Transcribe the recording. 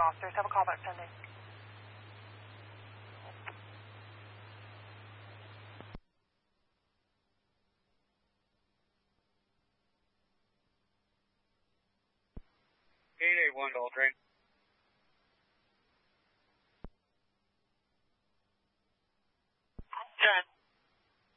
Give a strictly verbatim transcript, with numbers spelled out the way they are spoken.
officers. Have a callback pending. eight eight one Gold Train. ten.